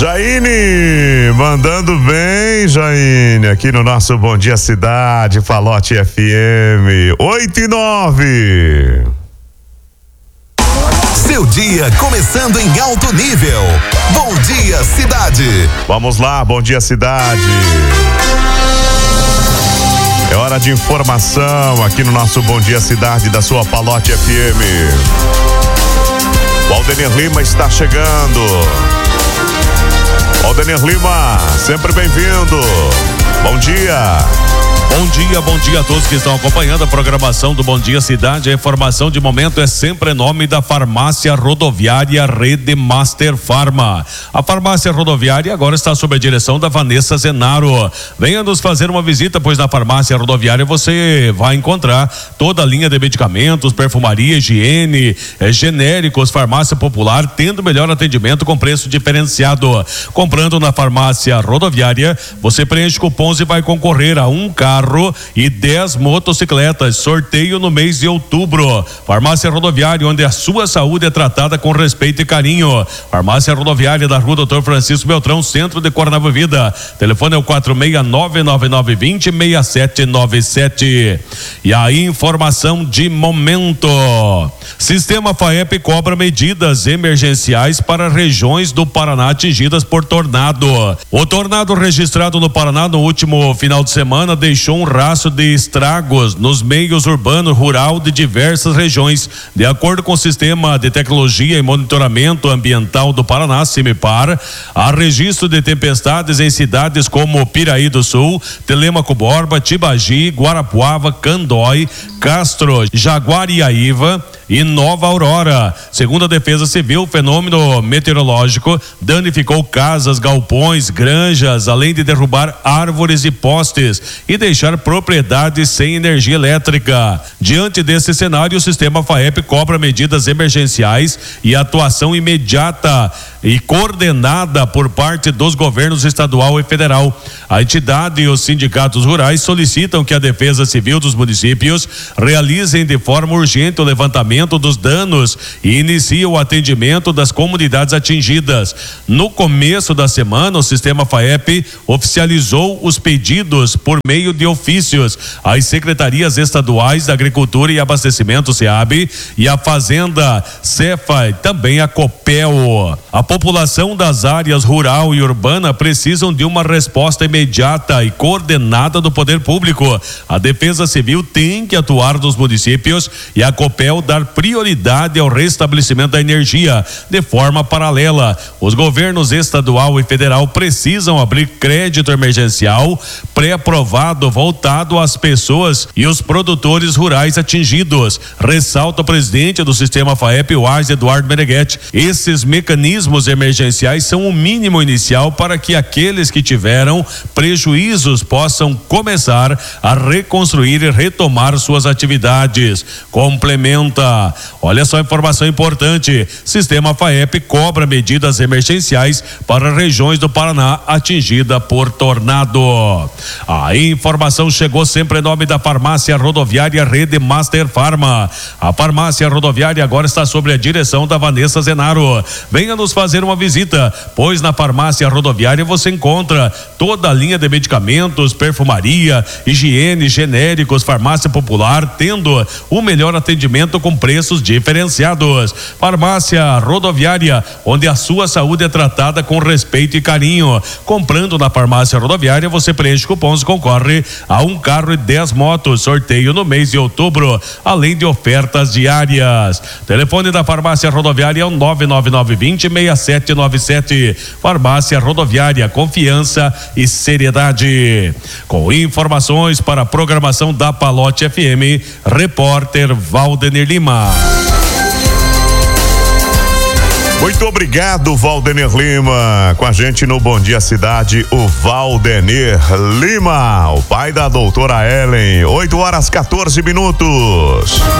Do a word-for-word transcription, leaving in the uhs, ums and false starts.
Jaine, mandando bem, Jaine, aqui no nosso Bom Dia Cidade, Palote F M, oito e nove. Seu dia começando em alto nível. Bom Dia Cidade. Vamos lá, Bom Dia Cidade. É hora de informação aqui no nosso Bom Dia Cidade da sua Palote F M. Valdenir Lima está chegando. Valdenir Lima, sempre bem-vindo. Bom dia. Bom dia, bom dia a todos que estão acompanhando a programação do Bom Dia Cidade. A informação de momento é sempre em nome da Farmácia Rodoviária Rede Master Farma. A Farmácia Rodoviária agora está sob a direção da Vanessa Zenaro. Venha nos fazer uma visita, pois na Farmácia Rodoviária você vai encontrar toda a linha de medicamentos, perfumaria, higiene, eh, genéricos, farmácia popular, tendo melhor atendimento com preço diferenciado. Comprando na Farmácia Rodoviária, você preenche cupons e vai concorrer a um carro e dez motocicletas, sorteio no mês de outubro. Farmácia Rodoviária, onde a sua saúde é tratada com respeito e carinho. Farmácia Rodoviária da Rua Doutor Francisco Beltrão, centro de Coronel Vida. Telefone é o quatro seis nove nove nove dois zero seis sete nove sete. E a informação de momento: Sistema FAEP cobra medidas emergenciais para regiões do Paraná atingidas por tornado. O tornado registrado no Paraná no último final de semana deixou um rastro de estragos nos meios urbano rural de diversas regiões. De acordo com o Sistema de Tecnologia e Monitoramento Ambiental do Paraná, CIMIPAR, há registro de tempestades em cidades como Piraí do Sul, Telêmaco Borba, Tibagi, Guarapuava, Candói, Castro, Jaguariaíva e Nova Aurora. Segundo a Defesa Civil, o fenômeno meteorológico danificou casas, galpões, granjas, além de derrubar árvores e postes e deixar propriedades sem energia elétrica. Diante desse cenário, o Sistema FAEP cobra medidas emergenciais e atuação imediata e coordenada por parte dos governos estadual e federal. A entidade e os sindicatos rurais solicitam que a Defesa Civil dos municípios realizem de forma urgente o levantamento dos danos e inicie o atendimento das comunidades atingidas. No começo da semana, o Sistema FAEP oficializou os pedidos por meio de ofícios às secretarias estaduais da Agricultura e Abastecimento, SEAB, e a Fazenda, Cefa, e também a Copel. A população das áreas rural e urbana precisam de uma resposta imediata e coordenada do poder público. A Defesa Civil tem que atuar nos municípios e a Copel dar prioridade ao restabelecimento da energia de forma paralela. Os governos estadual e federal precisam abrir crédito emergencial pré-aprovado voltado às pessoas e os produtores rurais atingidos. Ressalta o presidente do Sistema FAEP, o Ars Eduardo Meneghetti. Esses mecanismos emergenciais são o mínimo inicial para que aqueles que tiveram prejuízos possam começar a reconstruir e retomar suas atividades. Complementa. Olha só a informação importante: Sistema FAEP cobra medidas emergenciais para regiões do Paraná atingida por tornado. A informação chegou sempre em nome da Farmácia Rodoviária Rede Master Farma. A Farmácia Rodoviária agora está sob a direção da Vanessa Zenaro. Venha nos fazer uma visita, pois na Farmácia Rodoviária você encontra toda a linha de medicamentos, perfumaria, higiene, genéricos, farmácia popular, tendo o melhor atendimento com preços diferenciados. Farmácia Rodoviária, onde a sua saúde é tratada com respeito e carinho. Comprando na Farmácia Rodoviária, você preenche cupons e concorre a um carro e dez motos, sorteio no mês de outubro, além de ofertas diárias. Telefone da Farmácia Rodoviária é o nove nove nove dois zero seis sete nove sete. Farmácia Rodoviária, confiança e seriedade. Com informações para a programação da Palote F M, repórter Valdenir Lima. Muito obrigado, Valdenir Lima. Com a gente no Bom Dia Cidade, o Valdenir Lima, o pai da doutora Ellen. oito horas quatorze minutos.